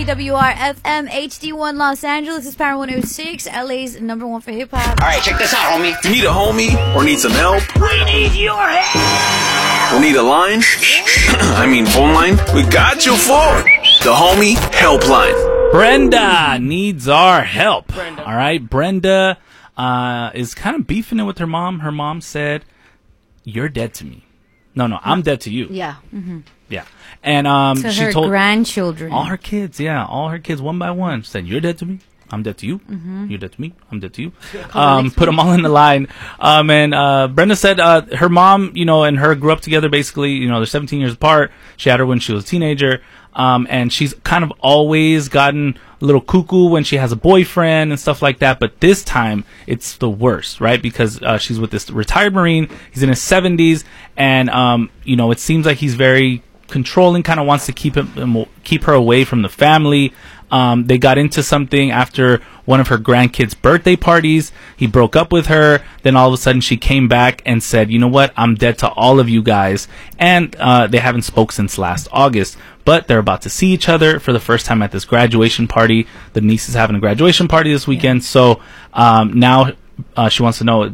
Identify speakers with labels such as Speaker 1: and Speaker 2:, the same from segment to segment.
Speaker 1: WPWR FM HD1 Los Angeles. Is Power 106, LA's #1 for hip hop.
Speaker 2: All right, check this out, homie.
Speaker 3: You need a homie or need some help?
Speaker 2: We need your help.
Speaker 3: Or need a line? I mean phone line? We got you for the Homie Helpline.
Speaker 4: Brenda needs our help. All right, Brenda is kind of beefing it with her mom. Her mom said, "You're dead to me." No, I'm dead to you.
Speaker 1: Yeah.
Speaker 4: Yeah. And
Speaker 1: To
Speaker 4: she
Speaker 1: her
Speaker 4: told
Speaker 1: grandchildren.
Speaker 4: all her kids, one by one, said, "You're dead to me. I'm dead to you. You're dead to me. I'm dead to you." Put them all in the line. And Brenda said her mom, and her grew up together. Basically, they're 17 years apart. She had her when she was a teenager. And she's kind of always gotten a little cuckoo when she has a boyfriend and stuff like that. But this time, it's the worst, right? Because she's with this retired Marine. He's in his 70s. And, it seems like he's very controlling, kind of wants to keep her away from the family. They got into something after one of her grandkids' birthday parties. He broke up with her. Then all of a sudden she came back and said, "You know what? I'm dead to all of you guys." And they haven't spoke since last August. But they're about to see each other for the first time at this graduation party. The niece is having a graduation party this weekend. So now she wants to know,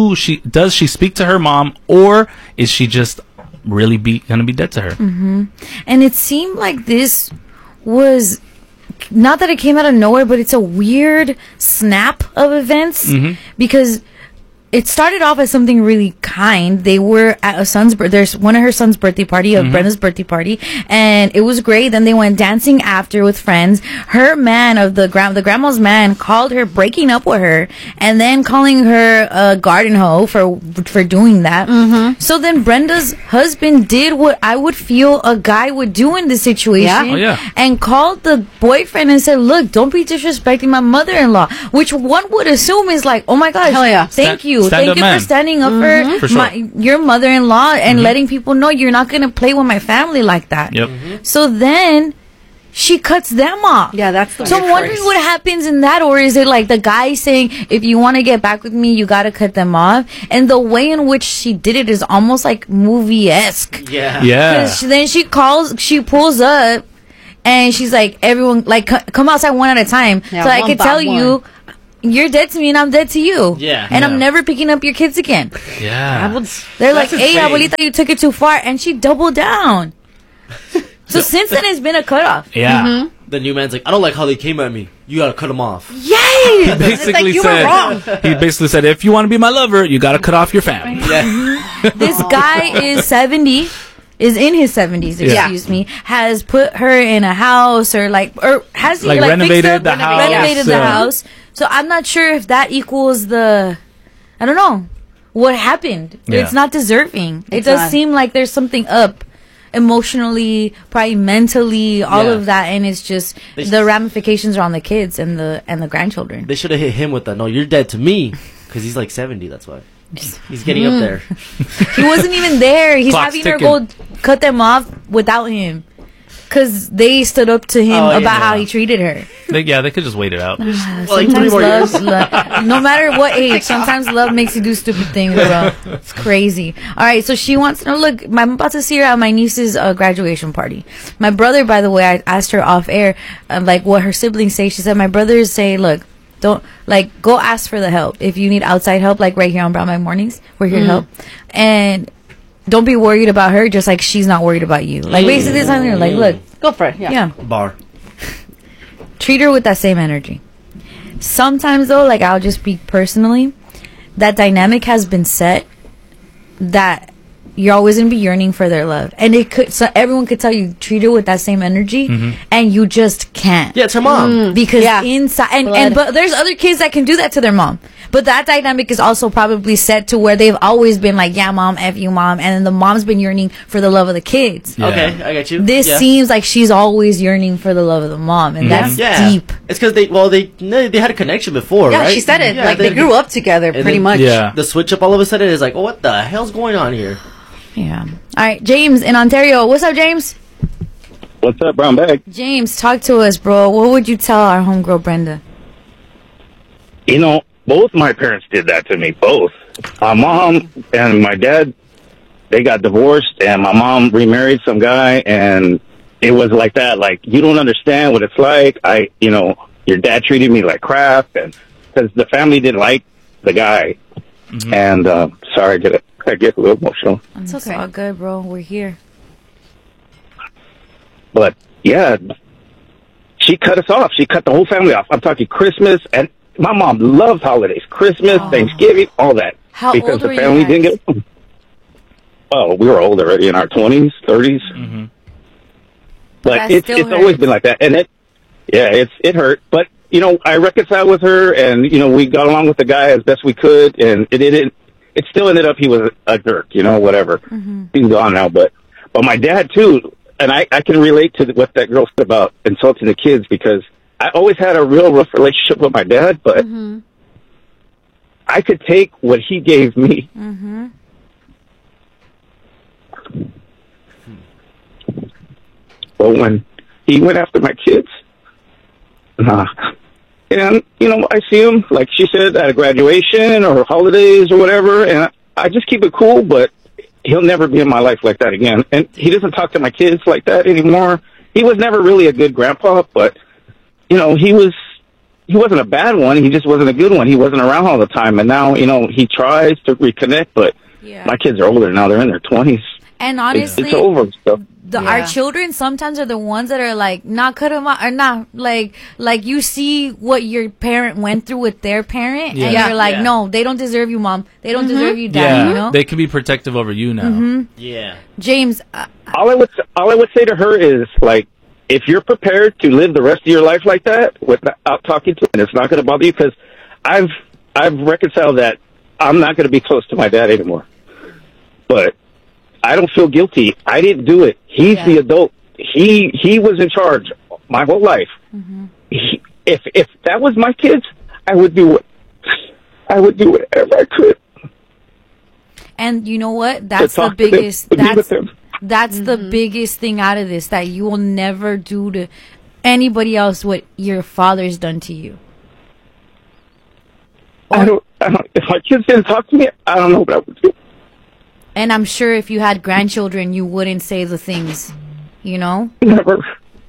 Speaker 4: does she speak to her mom, or is she just really gonna be dead to her?
Speaker 1: And it seemed like this was, not that it came out of nowhere, but it's a weird snap of events because it started off as something really kind. They were at there's one of her son's birthday party, Brenda's birthday party, and it was great. Then they went dancing after with friends. Her man the grandma's man called her breaking up with her and then calling her a garden hoe for doing that. So then Brenda's husband did what I would feel a guy would do in this situation, and called the boyfriend and said, "Look, don't be disrespecting my mother-in-law," which one would assume is like, "Oh my gosh,
Speaker 5: hell yeah,
Speaker 1: thank you. Thank you
Speaker 4: man.
Speaker 1: for standing up for
Speaker 4: sure.
Speaker 1: your mother-in-law and letting people know you're not going to play with my family like that."
Speaker 4: Yep.
Speaker 1: So then she cuts them off.
Speaker 5: Yeah, that's the
Speaker 1: So I'm wondering what happens in that, or is it like the guy saying, "If you want to get back with me, you got to cut them off"? And the way in which she did it is almost like movie-esque.
Speaker 4: Yeah.
Speaker 1: 'Cause then she pulls up, and she's like, "Everyone, like, come outside one at a time,
Speaker 5: Yeah,
Speaker 1: so I
Speaker 5: one
Speaker 1: can
Speaker 5: by
Speaker 1: tell
Speaker 5: one.
Speaker 1: you." You're dead to me and I'm dead to you.
Speaker 4: Yeah.
Speaker 1: And
Speaker 4: Yeah.
Speaker 1: I'm never picking up your kids again.
Speaker 4: Yeah.
Speaker 1: They're like, "Hey, abuelita, you took it too far." And she doubled down. So since then, it's been a cutoff.
Speaker 4: Yeah.
Speaker 6: The new man's like, "I don't like how they came at me. You gotta cut them off."
Speaker 1: Yay!
Speaker 4: He basically
Speaker 5: you were wrong.
Speaker 4: He basically said, "If you want to be my lover, you got to cut off your family."
Speaker 1: This guy is 70. Is in his 70s, excuse me, has put her in a house or has he
Speaker 4: Like renovated
Speaker 1: fixed up,
Speaker 4: the house.
Speaker 1: renovated the house. So I'm not sure if that equals I don't know what happened.
Speaker 4: Yeah.
Speaker 1: It's not deserving. It
Speaker 5: It's
Speaker 1: does
Speaker 5: not.
Speaker 1: seem like there's something up emotionally, probably mentally, all of that, and it's just the ramifications are on the kids and the grandchildren.
Speaker 6: They should have hit him with that. "No, you're dead to me," because he's like 70. That's why he's getting up there.
Speaker 1: He wasn't even there. He's
Speaker 4: Clock's
Speaker 1: having her
Speaker 4: ticking.
Speaker 1: go cut them off without him. Because they stood up to him about how he treated her.
Speaker 4: They could just wait it out.
Speaker 1: Sometimes no matter what age, sometimes love makes you do stupid things, bro. It's crazy. All right, so she wants to know, look, I'm about to see her at my niece's graduation party. My brother, by the way, I asked her off air, what her siblings say. She said, my brothers say, look, don't, go ask for the help. If you need outside help, right here on Brown Bag Mornings, we're here to help. And don't be worried about her, just like she's not worried about you. Basically, it's on her, look.
Speaker 5: Go for it. Yeah.
Speaker 6: Bar.
Speaker 1: Treat her with that same energy. Sometimes, though, I'll just speak personally, that dynamic has been set that you're always going to be yearning for their love. And everyone could tell you, treat her with that same energy, and you just can't.
Speaker 6: Yeah, it's her mom.
Speaker 1: Because inside, but there's other kids that can do that to their mom. But that dynamic is also probably set to where they've always been like, "Yeah, mom, F you, mom." And then the mom's been yearning for the love of the kids.
Speaker 4: Yeah.
Speaker 6: Okay, I got you.
Speaker 1: This seems like she's always yearning for the love of the mom. And that's deep.
Speaker 6: It's because they had a connection before,
Speaker 5: Yeah,
Speaker 6: right?
Speaker 5: she said it.
Speaker 6: Yeah,
Speaker 5: they grew up together pretty much.
Speaker 4: Yeah.
Speaker 6: The switch up all of a sudden is like, "Oh, what the hell's going on here?"
Speaker 1: Yeah. All right, James in Ontario. What's up, James?
Speaker 7: What's up, Brown Bag?
Speaker 1: James, talk to us, bro. What would you tell our homegirl, Brenda?
Speaker 7: Both my parents did that to me, both. My mom and my dad, they got divorced, and my mom remarried some guy, and it was like that. Like, you don't understand what it's like. Your dad treated me like crap, and because the family didn't like the guy. Mm-hmm. And sorry, I get a little emotional.
Speaker 1: It's okay. All good, bro. We're here.
Speaker 7: But yeah, she cut us off. She cut the whole family off. I'm talking Christmas, and my mom loves holidays, Christmas, Thanksgiving, all that.
Speaker 1: How
Speaker 7: because
Speaker 1: old
Speaker 7: the
Speaker 1: were
Speaker 7: family
Speaker 1: you guys?
Speaker 7: didn't get. Oh, we were old already, in our 20s, 30s.
Speaker 4: Mm-hmm.
Speaker 7: But it's always been like that, and it hurt. But I reconciled with her, and we got along with the guy as best we could, and it still ended up he was a jerk, whatever. Mm-hmm. He's gone now, but my dad too. And I can relate to what that girl said about insulting the kids, because I always had a real rough relationship with my dad, but I could take what he gave me.
Speaker 1: Mm-hmm.
Speaker 7: But when he went after my kids, and I see him, like she said, at a graduation or holidays or whatever, and I just keep it cool, but he'll never be in my life like that again. And he doesn't talk to my kids like that anymore. He was never really a good grandpa, but, he wasn't a bad one. He just wasn't a good one. He wasn't around all the time. And now, he tries to reconnect, but my kids are older now. They're in their 20s.
Speaker 1: And honestly,
Speaker 7: it's over. So.
Speaker 1: Our children sometimes are the ones that are like, not cut them out, or not, like you see what your parent went through with their parent, and you're like, no, they don't deserve you, mom. They don't deserve you, dad,
Speaker 4: They can be protective over you now.
Speaker 1: Mm-hmm.
Speaker 6: Yeah.
Speaker 1: James.
Speaker 7: All I would say to her is, like, if you're prepared to live the rest of your life like that without talking to him, and it's not going to bother you, because I've reconciled that I'm not going to be close to my dad anymore. But I don't feel guilty. I didn't do it. He's the adult. He was in charge my whole life. Mm-hmm. If that was my kids, I would do whatever I could.
Speaker 1: And you know what? That's the biggest. That's the biggest thing out of this, that you will never do to anybody else what your father's done to you.
Speaker 7: I don't. If my kids didn't talk to me, I don't know what I would do.
Speaker 1: And I'm sure if you had grandchildren, you wouldn't say the things,
Speaker 7: Never.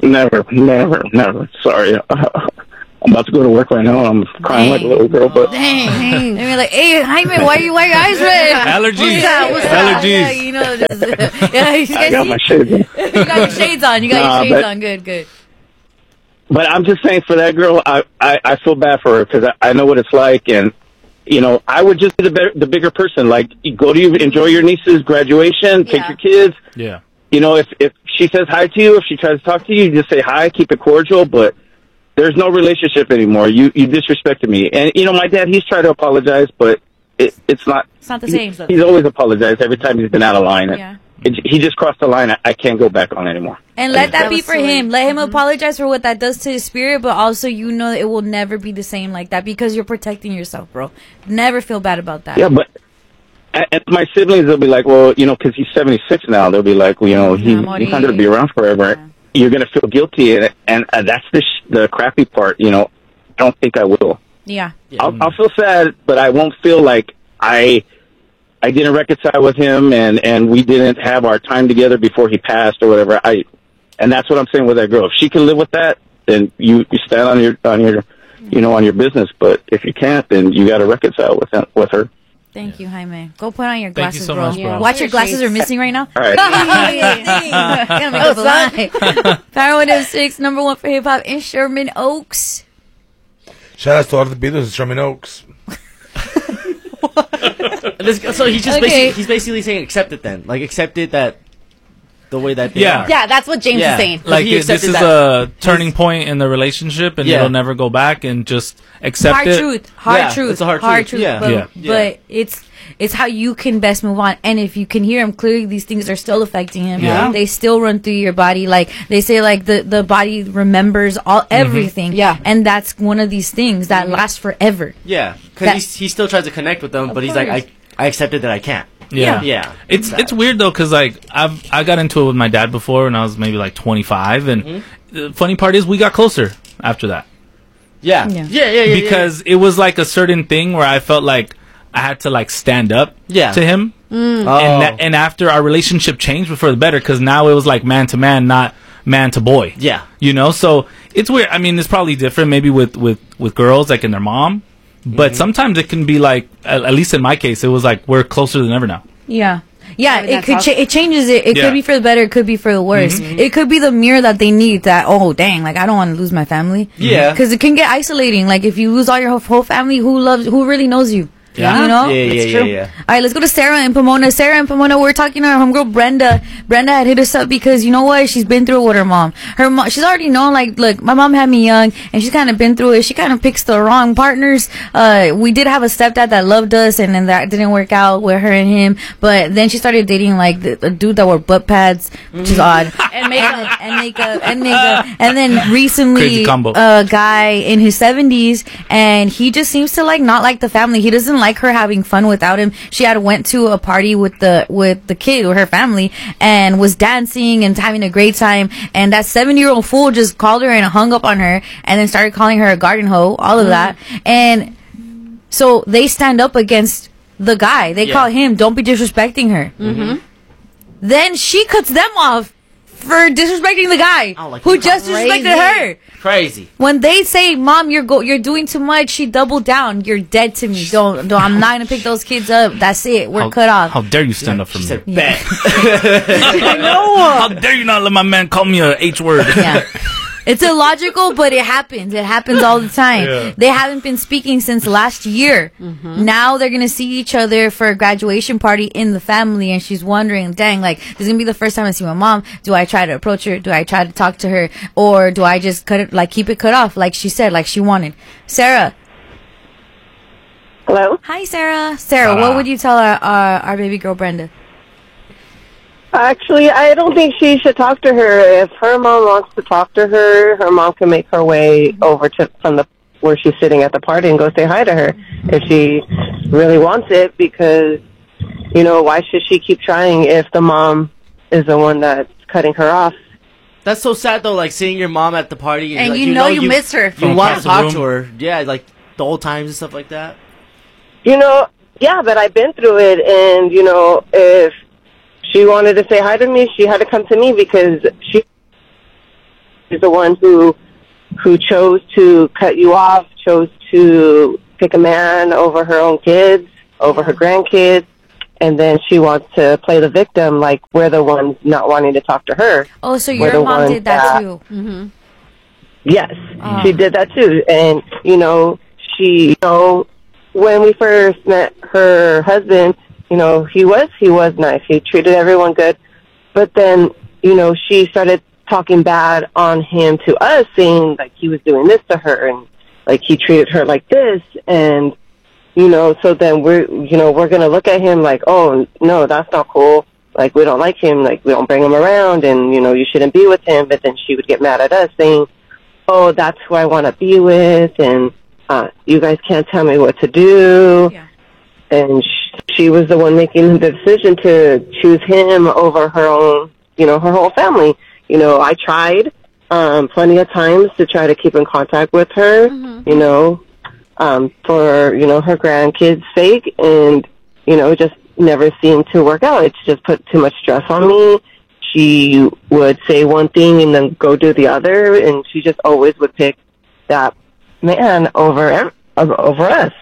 Speaker 7: Sorry. I'm about to go to work right now. I'm crying like a little girl, but...
Speaker 1: Dang. And you're like, hey, Jaime, why are your eyes red?
Speaker 4: Allergies.
Speaker 1: What's that?
Speaker 4: Allergies.
Speaker 1: Yeah, you
Speaker 7: I got my shades on.
Speaker 1: You got your shades on. Your shades on. Good.
Speaker 7: But I'm just saying, for that girl, I feel bad for her, because I know what it's like, and... I would just be the bigger person. Like, enjoy your niece's graduation, take your kids.
Speaker 4: Yeah.
Speaker 7: If she says hi to you, if she tries to talk to you, just say hi, keep it cordial, but there's no relationship anymore. You disrespected me. And, my dad, he's tried to apologize, but it's not...
Speaker 1: It's not the same.
Speaker 7: He's always apologized every time he's been out of line. Yeah. He just crossed the line. I can't go back on anymore.
Speaker 1: And let that be for him. Let him apologize for what that does to his spirit, but also it will never be the same like that, because you're protecting yourself, bro. Never feel bad about that.
Speaker 7: Yeah, but and my siblings, they'll be like, well, because he's 76 now, they'll be like, well, he's not going to be around forever. Yeah. You're going to feel guilty, and that's the crappy part. I don't think I will.
Speaker 1: Yeah.
Speaker 7: I'll feel sad, but I won't feel like I didn't reconcile with him, and we didn't have our time together before he passed or whatever. And that's what I'm saying with that girl. If she can live with that, then you stand on your business. But if you can't, then you got to reconcile with her.
Speaker 1: Thank you, Jaime. Go put on your glasses,
Speaker 4: Thank you so much, bro.
Speaker 1: Watch your glasses are missing right now.
Speaker 7: All right.
Speaker 1: Power 106, number one for hip hop in Sherman Oaks.
Speaker 8: Shout out to all the Beatles in Sherman Oaks.
Speaker 6: So he's just basically saying accept it then. Like, accept it that the way that they are.
Speaker 5: Yeah, that's what James is saying.
Speaker 4: Like, this is a turning point in the relationship, and it'll never go back, and just accept it.
Speaker 1: Hard truth.
Speaker 6: It's a hard truth. Yeah.
Speaker 1: But it's how you can best move on. And if you can hear him clearly, these things are still affecting him.
Speaker 4: Yeah.
Speaker 1: They still run through your body. Like they say, like the body remembers everything.
Speaker 5: Yeah.
Speaker 1: And that's one of these things that lasts forever.
Speaker 6: Yeah. Because he still tries to connect with them, but he's like, I accepted that I can't.
Speaker 4: Yeah. It's weird though, because like I got into it with my dad before when I was maybe like 25, and the funny part is we got closer after that.
Speaker 6: Yeah.
Speaker 4: Because it was like a certain thing where I felt like I had to like stand up to him, and after our relationship changed for the better, because now it was like man to man, not man to boy.
Speaker 6: Yeah.
Speaker 4: You know, so it's weird. I mean, it's probably different maybe with girls, like in their mom. But sometimes it can be like, at least in my case, it was like we're closer than ever now.
Speaker 1: Yeah. Yeah,
Speaker 5: I mean,
Speaker 1: it could
Speaker 5: that's
Speaker 1: it changes it. It
Speaker 4: Yeah.
Speaker 1: could be for the better, it could be for the worse. It could be the mirror that they need that, oh, dang, like, I don't want to lose my family.
Speaker 6: Yeah.
Speaker 1: Because it can get isolating. Like, if you lose all your whole family, who really knows you?
Speaker 4: Yeah.
Speaker 1: You know?
Speaker 6: Yeah.
Speaker 1: All right, let's go to Sarah in Pomona. Sarah in Pomona, we're talking to our homegirl Brenda. Brenda had hit us up because, you know what? She's been through it with her mom. She's already known, like, look, my mom had me young, and she's kind of been through it. She kind of picks the wrong partners. We did have a stepdad that loved us, and then that didn't work out with her and him. But then she started dating, like, the dude that wore butt pads, which is odd.
Speaker 5: And makeup.
Speaker 1: and then recently,
Speaker 4: Crazy combo.
Speaker 1: a guy in his 70s, and he just seems to, like, not like the family. He doesn't like her having fun without him. She had went to a party with the kid, with her family, and was dancing and having a great time, and that 70-year-old fool just called her and hung up on her, and then started calling her a garden hoe, all of that. And so they stand up against the guy. They call him, don't be disrespecting her. Then she cuts them off for disrespecting the guy who just disrespected her.
Speaker 6: Crazy.
Speaker 1: When they say, "Mom, you're doing too much," she doubled down. You're dead to me. Don't. I'm not gonna pick those kids up. That's it. We're cut off.
Speaker 4: How dare you stand up for
Speaker 6: She
Speaker 4: me?
Speaker 6: said, bet.
Speaker 1: I know.
Speaker 4: How dare you not let my man call me a H word?
Speaker 1: Yeah. It's illogical, but it happens. It happens all the time.
Speaker 4: Yeah.
Speaker 1: They haven't been speaking since last year. Now they're going to see each other for a graduation party in the family, and she's wondering, dang, like, this is going to be the first time I see my mom. Do I try to approach her? Do I try to talk to her? Or do I just keep it cut off, like she said, like she wanted? Sarah.
Speaker 9: Hello?
Speaker 1: Hi, Sarah. Sarah, what would you tell our baby girl, Brenda?
Speaker 9: Actually, I don't think she should talk to her. If her mom wants to talk to her, her mom can make her way over to where she's sitting at the party and go say hi to her if she really wants it, because, you know, why should she keep trying if the mom is the one that's cutting her off?
Speaker 6: That's so sad, though, like, seeing your mom at the party.
Speaker 5: And
Speaker 6: like,
Speaker 5: you know you miss her.
Speaker 6: You want
Speaker 4: across
Speaker 6: to
Speaker 4: the
Speaker 6: talk
Speaker 4: room.
Speaker 6: to her. Yeah, like, the old times and stuff like that.
Speaker 9: You know, yeah, but I've been through it, and, you know, if she wanted to say hi to me, she had to come to me, because she is the one who chose to cut you off, chose to pick a man over her own kids, over her grandkids, and then she wants to play the victim, like we're the ones not wanting to talk to her.
Speaker 1: Oh, so
Speaker 9: We're
Speaker 1: your
Speaker 9: the
Speaker 1: mom
Speaker 9: ones
Speaker 1: did that too.
Speaker 9: Yes, she did that too. And, you know, when we first met her husband, you know, he was nice. He treated everyone good. But then, you know, she started talking bad on him to us, saying, like, he was doing this to her, and, like, he treated her like this. And, you know, so then we're going to look at him like, oh, no, that's not cool. Like, we don't like him. Like, we don't bring him around, and, you know, you shouldn't be with him. But then she would get mad at us, saying, oh, that's who I want to be with, and you guys can't tell me what to do.
Speaker 1: Yeah.
Speaker 9: And she was the one making the decision to choose him over her own, you know, her whole family. You know, I tried plenty of times to try to keep in contact with her, you know, for, you know, her grandkids' sake, and, you know, it just never seemed to work out. It just put too much stress on me. She would say one thing and then go do the other, and she just always would pick that man over us.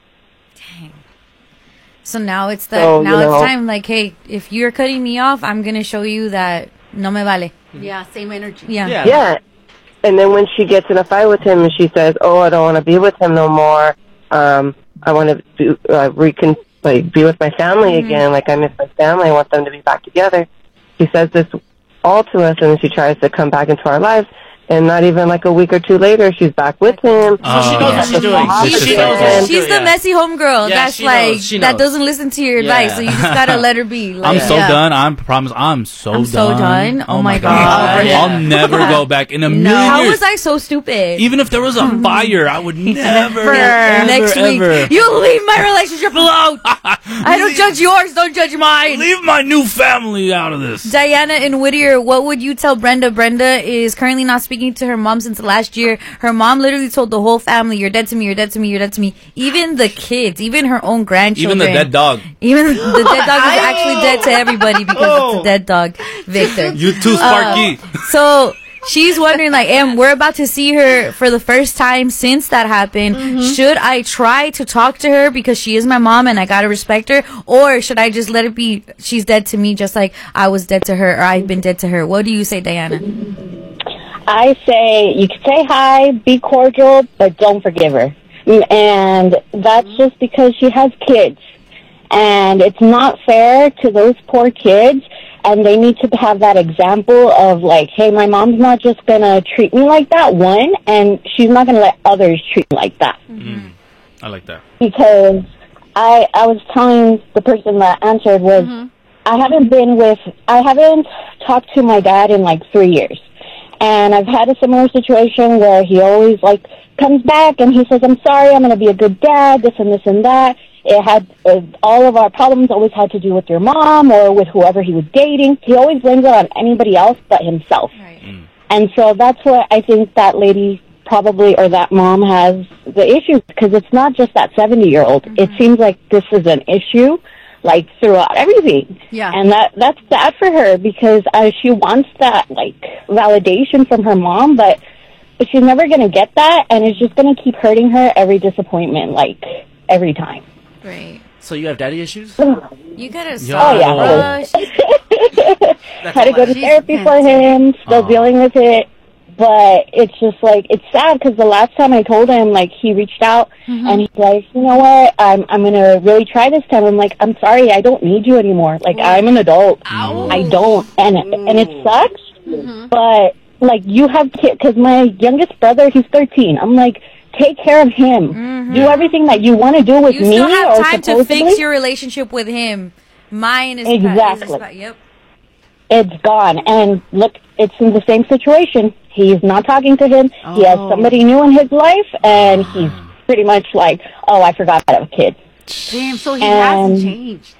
Speaker 1: So now it's
Speaker 9: So,
Speaker 1: now
Speaker 9: you
Speaker 1: it's
Speaker 9: know-
Speaker 1: time, like, hey, if you're cutting me off, I'm going to show you that no me vale.
Speaker 5: Yeah, same energy.
Speaker 1: Yeah.
Speaker 9: Yeah. And then when she gets in a fight with him and she says, oh, I don't want to be with him no more. I want to be with my family again. Like, I miss my family. I want them to be back together. She says this all to us, and then she tries to come back into our lives. And not even like a week or two later, she's back with him.
Speaker 6: So she knows what she's doing. She knows what
Speaker 1: She's the messy homegirl.
Speaker 6: Yeah,
Speaker 1: That's
Speaker 6: she
Speaker 1: like
Speaker 6: knows. She
Speaker 1: that
Speaker 6: knows.
Speaker 1: doesn't listen to your advice. So you just gotta let her be. Like,
Speaker 4: I'm so done. I promise. I'm so done.
Speaker 1: Oh my God.
Speaker 6: Yeah.
Speaker 4: I'll never go back in a million
Speaker 1: How
Speaker 4: years.
Speaker 1: was I so stupid?
Speaker 4: Even if there was a fire, I would never,
Speaker 1: For
Speaker 4: ever,
Speaker 1: next week,
Speaker 4: ever.
Speaker 1: you leave my relationship alone. I don't judge yours. Don't judge mine.
Speaker 4: Leave my new family out of this.
Speaker 1: Diana and Whittier, what would you tell Brenda? Brenda is currently not speaking speaking to her mom since last year. Her mom literally told the whole family, "You're dead to me. You're dead to me. You're dead to me." Even the kids, even her own grandchildren,
Speaker 4: Even the dead dog.
Speaker 1: Even the dead dog is actually dead to everybody because it's a dead dog, Victor.
Speaker 4: You too, Sparky.
Speaker 1: So she's wondering, like, we're about to see her for the first time since that happened. Should I try to talk to her because she is my mom and I gotta respect her, or should I just let it be? She's dead to me, just like I was dead to her, or I've been dead to her. What do you say, Diana?
Speaker 10: I say you can say hi, be cordial, but don't forgive her. And that's just because she has kids. And it's not fair to those poor kids. And they need to have that example of, like, hey, my mom's not just going to treat me like that, one, and she's not going to let others treat me like that.
Speaker 4: I like that.
Speaker 10: Because I was telling the person that answered was, I haven't talked to my dad in, like, 3 years. And I've had a similar situation where he always, like, comes back and he says, I'm sorry, I'm going to be a good dad, this and this and that. It had all of our problems always had to do with your mom or with whoever he was dating. He always blames it on anybody else but himself. Right. And so that's what I think that lady probably, or that mom, has the issue, because it's not just that 70-year-old. It seems like this is an issue, like, throughout everything.
Speaker 5: Yeah.
Speaker 10: And that's sad for her, because she wants that, like, validation from her mom, but she's never going to get that, and it's just going to keep hurting her every disappointment, like, every time.
Speaker 1: Right.
Speaker 6: So you have daddy issues?
Speaker 1: You gotta
Speaker 10: Oh, yeah. Had to go to therapy for him, still dealing with it. But it's just, like, it's sad, because the last time I told him, like, he reached out, and he's like, you know what, I'm going to really try this time. I'm like, I'm sorry, I don't need you anymore. Like, I'm an adult. I don't. And it sucks, but, like, you have kids, because my youngest brother, he's 13. I'm like, take care of him. Do everything that you want to do with me.
Speaker 1: You still have
Speaker 10: or
Speaker 1: time to fix your relationship with him. Mine is
Speaker 10: exactly.
Speaker 1: Yep.
Speaker 10: It's gone. And look, it's in the same situation. He's not talking to him. He has somebody new in his life, and he's pretty much like, oh, I forgot I have a kid.
Speaker 5: Damn, so he hasn't changed.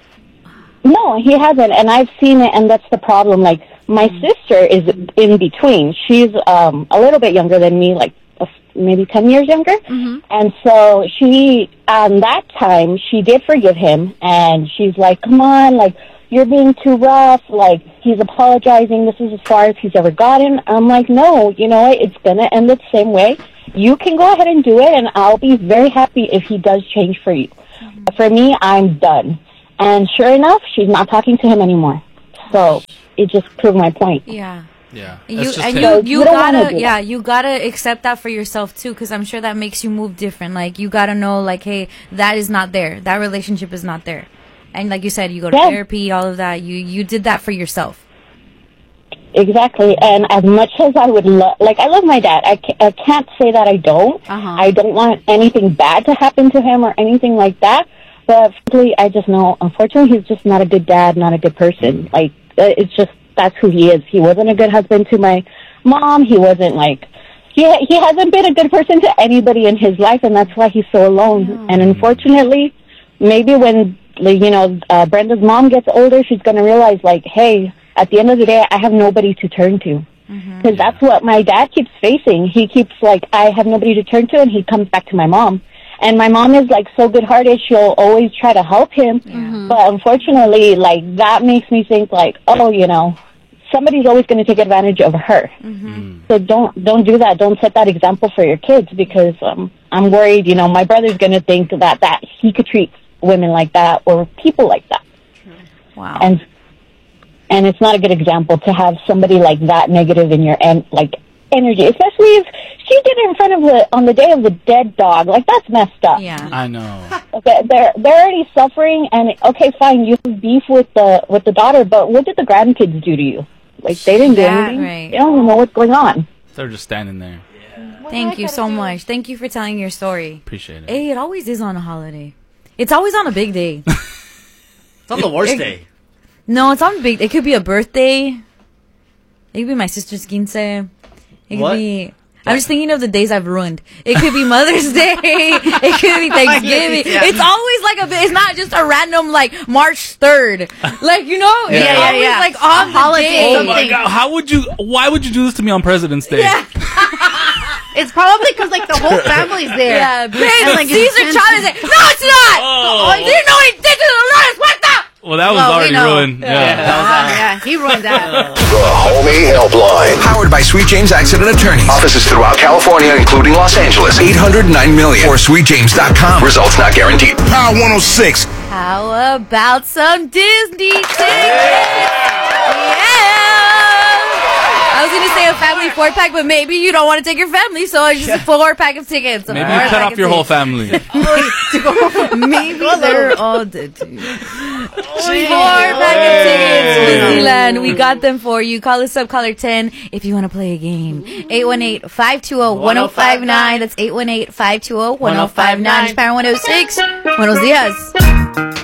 Speaker 10: No, he hasn't, and I've seen it, and that's the problem. Like, my sister is in between. She's a little bit younger than me, like maybe 10 years younger. And so she, that time, she did forgive him, and she's like, come on, like, you're being too rough, like, he's apologizing, this is as far as he's ever gotten. I'm like, no, you know what, it's gonna end the same way. You can go ahead and do it, and I'll be very happy if he does change for you. But for me, I'm done. And sure enough, she's not talking to him anymore. So it just proved my point.
Speaker 1: Yeah.
Speaker 4: Yeah.
Speaker 1: You
Speaker 10: don't
Speaker 1: gotta you gotta accept that for yourself too, because I'm sure that makes you move different. Like, you gotta know, like, hey, that is not there. That relationship is not there. And like you said, you go to therapy, all of that. You did that for yourself.
Speaker 10: Exactly. And as much as I would I love my dad. I can't say that I don't. I don't want anything bad to happen to him or anything like that. But frankly, I just know, unfortunately, he's just not a good dad, not a good person. Like, it's just, that's who he is. He wasn't a good husband to my mom. He wasn't, like, he hasn't been a good person to anybody in his life, and that's why he's so alone. And unfortunately, maybe when, you know, Brenda's mom gets older, she's going to realize, like, hey, at the end of the day, I have nobody to turn to. Because that's what my dad keeps facing. He keeps, like, I have nobody to turn to, and he comes back to my mom. And my mom is, like, so good-hearted, she'll always try to help him. But unfortunately, like, that makes me think, like, oh, you know, somebody's always going to take advantage of her. So don't do that. Don't set that example for your kids, because I'm worried, you know, my brother's going to think that he could treat women like that or people like that.
Speaker 1: Wow.
Speaker 10: And it's not a good example to have somebody like that negative in your energy, especially if she did it in front of on the day of the dead dog. Like, that's messed up.
Speaker 1: Yeah,
Speaker 4: I know.
Speaker 10: Okay, they're already suffering, and okay, fine, you have beef with the daughter, but what did the grandkids do to you? Like, they didn't do anything.
Speaker 1: Right.
Speaker 10: They don't even know what's going on.
Speaker 4: They're just standing there.
Speaker 1: Thank you so much. Thank you for telling your story.
Speaker 4: Appreciate it.
Speaker 1: Hey, it always is on a holiday. It's always on a big day.
Speaker 6: It's on the worst day.
Speaker 1: No, it's on a big. It could be a birthday. It could be my sister's quince. It could be. I'm just thinking of the days I've ruined. It could be Mother's Day. It could be Thanksgiving. It's always like it's not just a random, like, March 3rd. Like, you know, it's always like on the holiday.
Speaker 4: Oh my God. Why would you do this to me on President's Day?
Speaker 1: Yeah.
Speaker 5: It's probably because like the whole family's there.
Speaker 1: Yeah, babe,
Speaker 5: And, like,
Speaker 1: Caesar
Speaker 5: it's
Speaker 1: Chavez. No, it's not.
Speaker 4: Oh.
Speaker 1: You didn't know what he did to Dolores. What the?
Speaker 4: Well, that was
Speaker 5: Well, we
Speaker 4: already
Speaker 5: know.
Speaker 4: ruined.
Speaker 5: Yeah, he ruined that.
Speaker 11: The Homie Helpline. Powered by Sweet James Accident Attorneys. Offices throughout California, including Los Angeles. 809 million or sweetjames.com. Results not guaranteed. Power 106.
Speaker 1: How about some Disney tickets? Yeah. I was gonna say a family 4-pack, but maybe you don't want to take your family, so it's just a 4-pack of tickets.
Speaker 4: Maybe you cut off your whole family.
Speaker 1: Maybe they're all dead too. 4-pack of tickets, Disneyland. We got them for you. Call us up, caller 10, if you want to play a game. 818-520-1059. That's 818-520-1059. Power 106. Buenos dias.